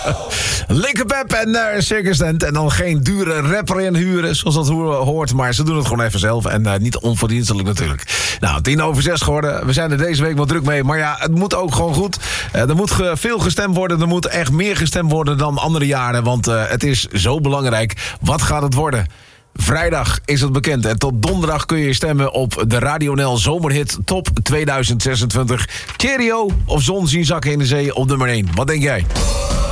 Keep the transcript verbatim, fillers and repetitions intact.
Linkerpep en uh, Circus Tent. En dan geen dure rapper inhuren, zoals dat hoort. Maar ze doen het gewoon even zelf. En uh, niet onverdienstelijk natuurlijk. Nou, tien over zes geworden. We zijn er deze week wat druk mee. Maar ja, het moet ook gewoon goed. Uh, er moet ge- veel gestemd worden. Er moet echt meer gestemd worden dan andere jaren. Want uh, het is zo belangrijk. Wat gaat het worden? Vrijdag is het bekend. En tot donderdag kun je stemmen op de Radio N L Zomerhit Top tweeduizend zesentwintig. Cheerio of zon zien zakken in de zee op nummer één. Wat denk jij?